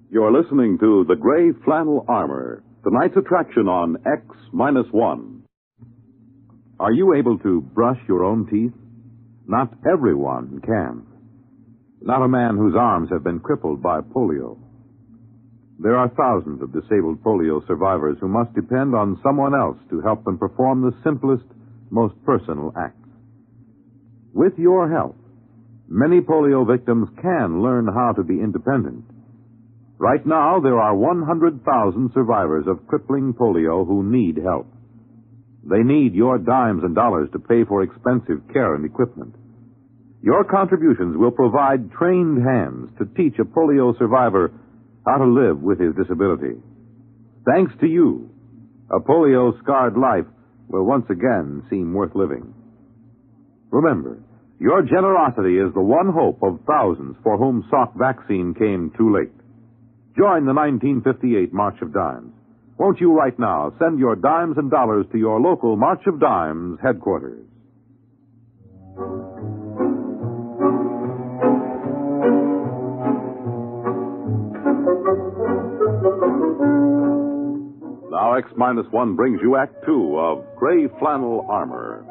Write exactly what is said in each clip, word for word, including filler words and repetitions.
You're listening to The Gray Flannel Armor, tonight's attraction on X minus one. Are you able to brush your own teeth? Not everyone can. Not a man whose arms have been crippled by polio. There are thousands of disabled polio survivors who must depend on someone else to help them perform the simplest, most personal acts. With your help, many polio victims can learn how to be independent. Right now, there are one hundred thousand survivors of crippling polio who need help. They need your dimes and dollars to pay for expensive care and equipment. Your contributions will provide trained hands to teach a polio survivor how to live with his disability. Thanks to you, a polio-scarred life will once again seem worth living. Remember, your generosity is the one hope of thousands for whom Salk vaccine came too late. Join the nineteen fifty-eight March of Dimes. Won't you right now send your dimes and dollars to your local March of Dimes headquarters? Now X minus one brings you Act Two of Gray Flannel Armor.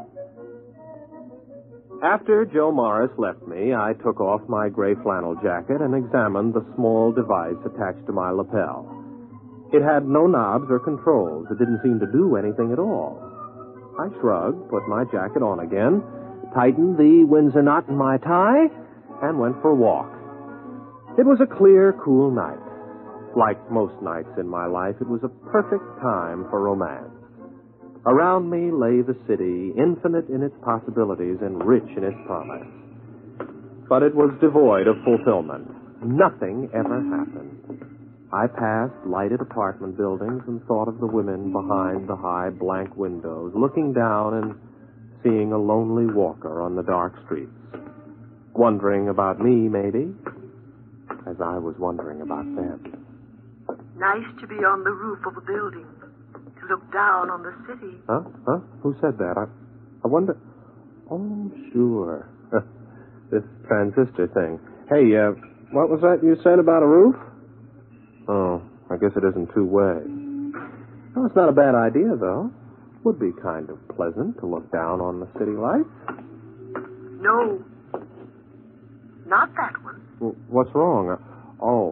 After Joe Morris left me, I took off my gray flannel jacket and examined the small device attached to my lapel. It had no knobs or controls. It didn't seem to do anything at all. I shrugged, put my jacket on again, tightened the Windsor knot in my tie, and went for a walk. It was a clear, cool night. Like most nights in my life, it was a perfect time for romance. Around me lay the city, infinite in its possibilities and rich in its promise. But it was devoid of fulfillment. Nothing ever happened. I passed lighted apartment buildings and thought of the women behind the high blank windows, looking down and seeing a lonely walker on the dark streets. Wondering about me, maybe, as I was wondering about them. Nice to be on the roof of a building, to look down on the city. Huh? Huh? Who said that? I, I wonder... Oh, sure. This transistor thing. Hey, uh, what was that you said about a roof? Oh, I guess it isn't two-way. Well, it's not a bad idea, though. Would be kind of pleasant to look down on the city lights. No. Not that one. Well, what's wrong? Uh, oh.